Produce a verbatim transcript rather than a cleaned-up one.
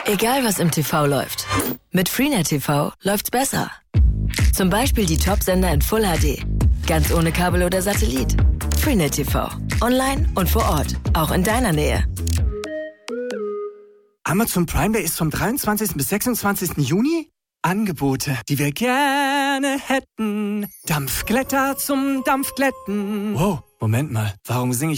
Egal was im T V läuft, mit Freenet T V läuft's besser. Zum Beispiel die Top-Sender in Full H D. Ganz ohne Kabel oder Satellit. Freenet T V. Online und vor Ort. Auch in deiner Nähe. Amazon Prime Day ist vom dreiundzwanzigsten bis sechsundzwanzigsten Juni. Angebote, die wir gerne hätten. Dampfglätter zum Dampfglätten. Wow, Moment mal. Warum singe ich